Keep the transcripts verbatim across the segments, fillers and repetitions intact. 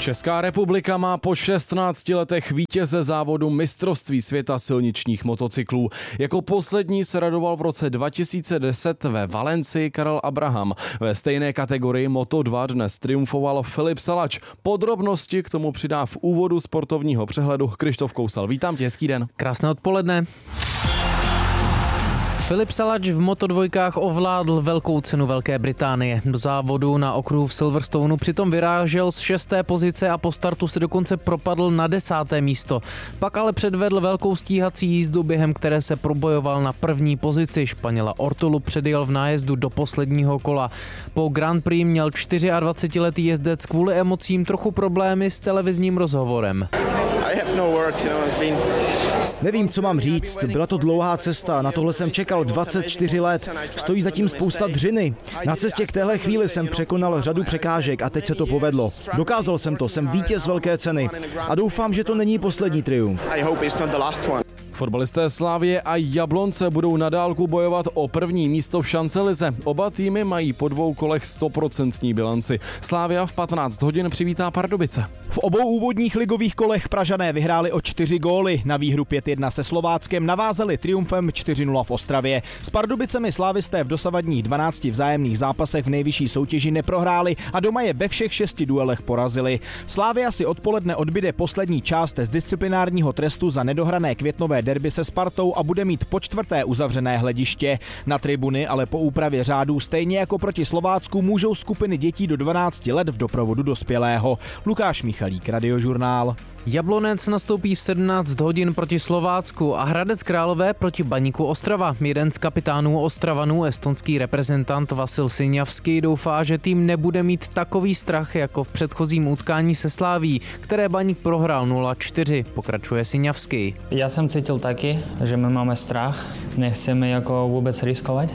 Česká republika má po šestnácti letech vítěze závodu mistrovství světa silničních motocyklů. Jako poslední se radoval v roce dva tisíce deset ve Valencii Karel Abraham. Ve stejné kategorii Moto dva dnes triumfoval Filip Salač. Podrobnosti k tomu přidá v úvodu sportovního přehledu Krištof Kousal. Vítám tě, hezký den. Krásné odpoledne. Filip Salač v Moto dvojkách ovládl velkou cenu Velké Británie. Do závodu na okruhu v Silverstoneu přitom vyrážel z šesté pozice a po startu se dokonce propadl na desáté místo. Pak ale předvedl velkou stíhací jízdu, během které se probojoval na první pozici. Španěla Ortolu předjel v nájezdu do posledního kola. Po Grand Prix měl dvacetčtyřletý jezdec kvůli emocím trochu problémy s televizním rozhovorem. Nevím, co mám říct, byla to dlouhá cesta, na tohle jsem čekal dvacet čtyři let, stojí zatím spousta dřiny. Na cestě k téhle chvíli jsem překonal řadu překážek a teď se to povedlo. Dokázal jsem to, jsem vítěz velké ceny a doufám, že to není poslední triumf. Fotbalisté Slavie a Jablonce budou na dálku bojovat o první místo v šancelize. Oba týmy mají po dvou kolech stoprocentní bilanci. Slavia v patnáct hodin přivítá Pardubice. V obou úvodních ligových kolech Pražané vyhráli o čtyři góly. Na výhru pět jedna se Slováckem navázali triumfem čtyři nula v Ostravě. S Pardubicemi slávisté v dosavadních dvanácti vzájemných zápasech v nejvyšší soutěži neprohráli a doma je ve všech šesti duelech porazili. Slavia si odpoledne odbyde poslední část z disciplinárního trestu za nedohrané květnové derby se Spartou a bude mít po čtvrté uzavřené hlediště. Na tribuny ale po úpravě řádů stejně jako proti Slovácku můžou skupiny dětí do dvanácti let v doprovodu dospělého. Lukáš Michalík, Radiožurnál. Jablonec nastoupí v sedmnáct hodin proti Slovácku a Hradec Králové proti Baníku Ostrava. Jeden z kapitánů Ostravanů, estonský reprezentant Vasil Siňavský, doufá, že tým nebude mít takový strach jako v předchozím utkání se Slaví, které Baník prohrál nula čtyři, pokračuje Siňavský. Já jsem cítil taky, že my máme strach, nechceme jako vůbec riskovat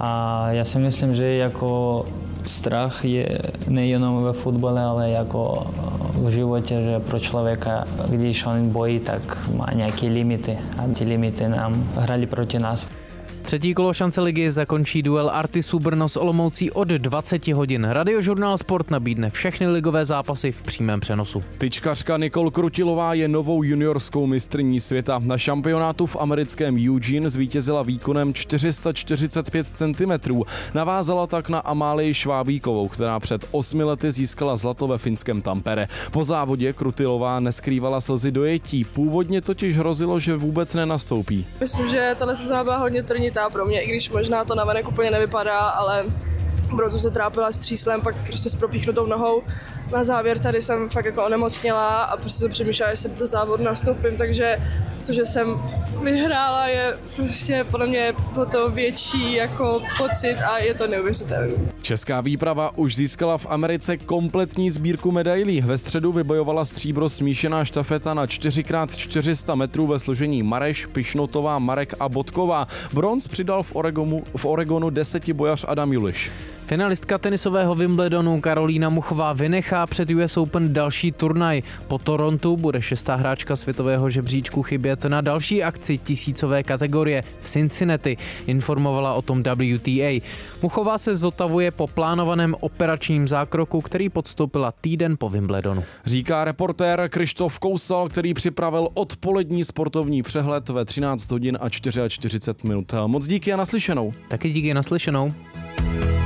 a já si myslím, že jako strach je nejenom ve fotbale, ale jako v životě, že pro člověka, když on bojí, tak má nějaké limity a ty limity nám hráli proti nás. Třetí kolo šance ligy zakončí duel Artisu Brno s Olomoucí od dvaceti hodin. Radiožurnál Sport nabídne všechny ligové zápasy v přímém přenosu. Tyčkařka Nicole Krutilová je novou juniorskou mistryní světa. Na šampionátu v americkém Eugene zvítězila výkonem čtyři sta čtyřicet pět centimetrů. Navázala tak na Amálii Švábíkovou, která před osmi lety získala zlato ve finském Tampere. Po závodě Krutilová neskrývala slzy dojetí. Původně totiž hrozilo, že vůbec nenastoupí. Myslím, že tahle sezóna byla hodně trnitá pro mě, i když možná to navenek úplně nevypadá, ale opravdu jsem se trápila s tříslem, pak prostě s propíchnutou nohou. Na závěr tady jsem fakt jako onemocněla a prostě jsem přemýšlela, jestli do závodu nastoupím, takže to, že jsem vyhrála, je prostě podle mě o to větší jako pocit a je to neuvěřitelné. Česká výprava už získala v Americe kompletní sbírku medailí. Ve středu vybojovala stříbro smíšená štafeta na čtyři krát čtyři sta metrů ve složení Mareš, Pišnotová, Marek a Bodková. Bronz přidal v Oregonu, v Oregonu desetibojař Adam Juliš. Finalistka tenisového Wimbledonu Karolína Muchová vynechá před U S Open další turnaj. Po Torontu bude šestá hráčka světového žebříčku chybět na další akci tisícové kategorie v Cincinnati, informovala o tom W T A. Muchová se zotavuje po plánovaném operačním zákroku, který podstoupila týden po Wimbledonu. Říká reportér Krištof Kousal, který připravil odpolední sportovní přehled ve třináct hodin a čtyřicet čtyři minut. Moc díky a naslyšenou. Taky díky, naslyšenou.